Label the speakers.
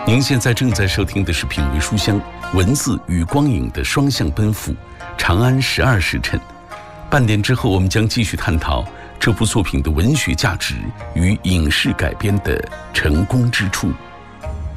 Speaker 1: 您现在正在收听的是品味书香，文字与光影的双向奔赴，长安12时辰。半点之后，我们将继续探讨这部作品的文学价值与影视改编的成功之处。